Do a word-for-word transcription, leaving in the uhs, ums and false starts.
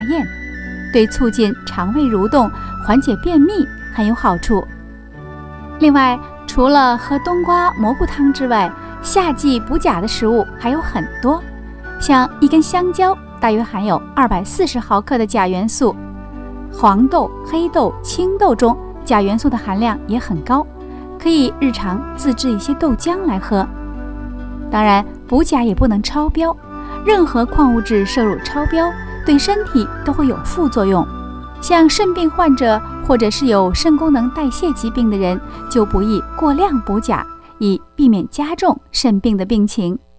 咽，对促进肠胃蠕动、缓解便秘很有好处。另外，除了喝冬瓜、蘑菇汤之外，夏季补钾的食物还有很多，像一根香蕉大约含有二百四十毫克的钾元素，黄豆、黑豆、青豆中钾元素的含量也很高，可以日常自制一些豆浆来喝。当然，补钾也不能超标，任何矿物质摄入超标对身体都会有副作用。像肾病患者或者是有肾功能代谢疾病的人，就不宜过量补钾，以避免加重肾病的病情。